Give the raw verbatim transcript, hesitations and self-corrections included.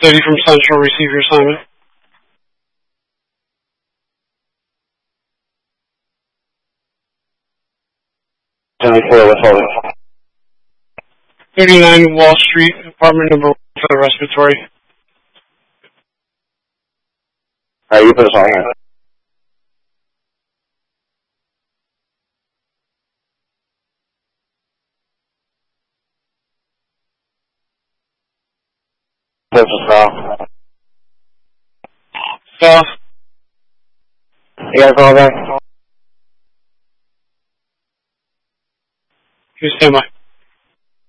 thirty from Central, receive your assignment. seventy-four, withholding. thirty-nine Wall Street, apartment number one for the respiratory. Alright, you put us on here. This is South. South. You guys all there? You stand by.